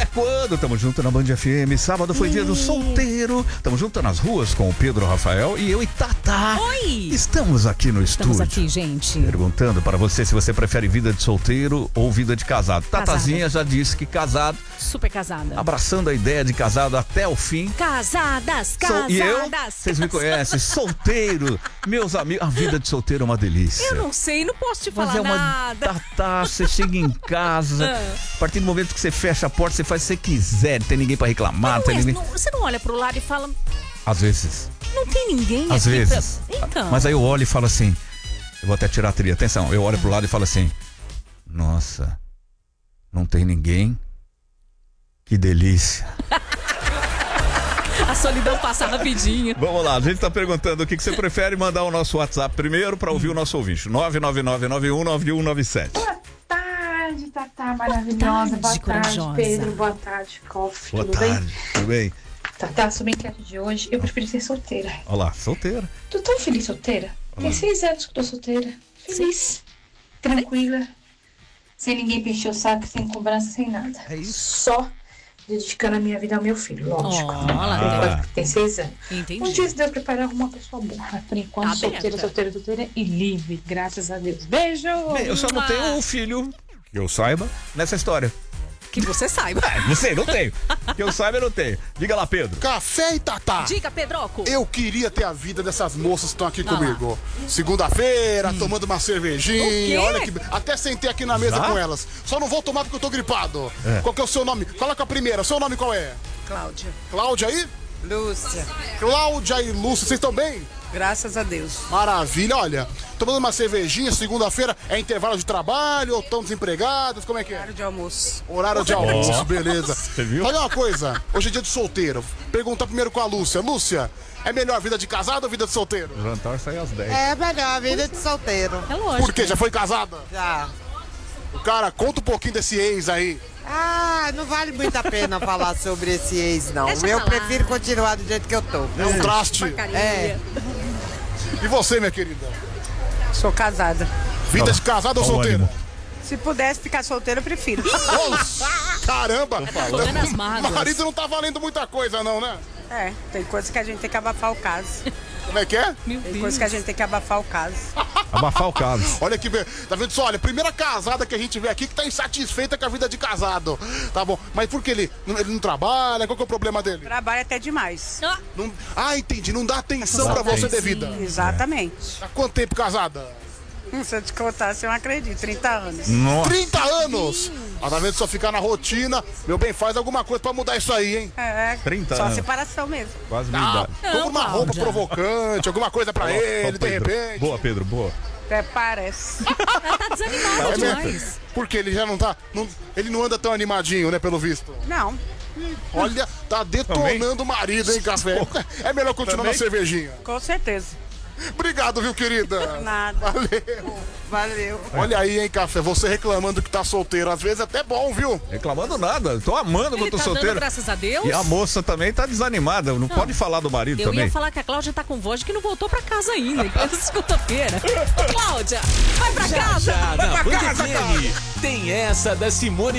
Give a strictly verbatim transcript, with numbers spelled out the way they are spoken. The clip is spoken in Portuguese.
quando? Tamo junto na Band F M. Sábado foi dia do solteiro. Tamo junto nas ruas com o Pedro Rafael e eu e Tata. Oi! Estamos aqui no Estamos estúdio. aqui, gente. Perguntando para você se você prefere vida de solteiro ou vida de casado. Casada. Tatazinha já disse que casado. Super casada. Abraçando a ideia de casado até o fim. Casadas, Sou- casadas. E eu, vocês me conhecem, solteiro. Meus amigos, a vida de solteiro é uma delícia. Eu não sei, não posso te Mas falar é uma nada. Tatá, você chega em casa, Ah. a partir do momento que você fecha a porta, você faz o que você quiser, não tem ninguém pra reclamar, não Não tem é- ninguém... não- você não olha pro lado e fala, Às vezes, não tem ninguém às aqui vezes. pra... Então. Mas aí eu olho e falo assim, eu vou até tirar a trilha, atenção, eu olho pro lado e falo assim, nossa, não tem ninguém? Que delícia. A solidão passa rapidinho. Vamos lá, a gente tá perguntando o que, que você prefere, mandar o nosso WhatsApp primeiro pra ouvir o nosso ouvinte, nove nove nove nove um nove um nove sete. Boa tarde, Tatá maravilhosa. tarde, Boa tarde, corajosa. Pedro. Boa tarde, Koff. Boa Tudo tarde, bem? tudo bem? Tatá, sobre a enquete de hoje, eu prefiro ser solteira. Olha lá, solteira. Tô tão feliz solteira. Tem seis anos que eu tô solteira. Feliz, tranquila, sem ninguém pra encher o saco, sem cobrança, sem nada. É isso. Só dedicando a minha vida ao meu filho, lógico. Oh, lá, Por enquanto, ah. porque tem seis anos. Entendi. Um dia, se Deus preparar, uma pessoa boa. Mas por enquanto, Tá solteira, aberta. solteira, solteira e livre. Graças a Deus. Beijo! Bem, eu só não tenho um filho, que eu saiba, nessa história. Que você saiba. Ah, não sei, não tenho. Que eu saiba, eu não tenho. Diga lá, Pedro. Café e Tatá. Diga, Pedroco. Eu queria ter a vida dessas moças que estão aqui Vai lá. comigo. Segunda-feira, tomando uma O quê? cervejinha. Olha que. Até sentei aqui na mesa Já? com elas. Só não vou tomar porque eu tô gripado. É. Qual que é o seu nome? Coloca a primeira. Seu nome qual é? Cláudia. Cláudia aí? Lúcia. Cláudia e Lúcia, vocês estão bem? Graças a Deus. Maravilha, olha. Tomando uma cervejinha, segunda-feira, é intervalo de trabalho ou estão desempregadas? Como é que é? Horário de almoço. Horário de almoço, beleza. Você viu? Olha uma coisa, hoje é dia de solteiro. Pergunta primeiro com a Lúcia. Lúcia, é melhor vida de casado ou vida de solteiro? O jantar sai às dez. É melhor a vida de solteiro. É lógico. Por quê? Já foi casada? Já. O cara, conta um pouquinho desse ex aí. Ah, não vale muito a pena falar sobre esse ex, não. Deixa Eu pra lá. prefiro continuar do jeito que eu tô. É um traste. Porcaria. É. E você, minha querida? Sou casada. Vida de casado ou Olha o solteira? ânimo. Se pudesse ficar solteira, eu prefiro. Nossa, caramba! falando as mágoas. Marido não tá valendo muita coisa, não, né? É, tem coisa que a gente tem que abafar o caso. Como é que é? Meu Tem Deus. coisa que a gente tem que abafar o caso. Abafar o caso. Olha que be- tá vendo só? Olha, primeira casada que a gente vê aqui que tá insatisfeita com a vida de casado. Tá bom, mas por que ele, não- ele não trabalha? Qual que é o problema dele? Trabalho até demais. Ah, Não- Ah, entendi, não dá atenção pra você devida. Exatamente. Há quanto tempo casada? Hum, Se eu te contar, você não acredita. trinta anos. Nossa. trinta anos! Ah, tá vendo? Só ficar na rotina. Meu bem, faz alguma coisa pra mudar isso aí, hein? É, trinta só anos. separação mesmo. Quase minha Ah, idade. compra uma roupa Cláudia. provocante, alguma coisa pra Ó, ele, de Pedro. repente. Boa, Pedro, boa. Até parece. ela tá desanimada É mesmo? demais. Porque ele já não tá. não- ele não anda tão animadinho, né, pelo visto. Não. Olha, tá detonando o marido, hein, café? É melhor continuar Também? na cervejinha. Com certeza. Obrigado, viu, querida? Nada. Valeu. Valeu. Olha aí, hein, café. Você reclamando que tá solteiro. Às vezes é até bom, viu? Reclamando nada. Tô amando que Ele eu tô tá solteiro. dando graças a Deus. E a moça também tá desanimada. Não, pode falar do marido Eu também. ia falar que a Cláudia tá com voz de que não voltou pra casa ainda. Então, segunda-feira. Ô, Cláudia, vai pra casa. Já na Band F M, tem essa da Simone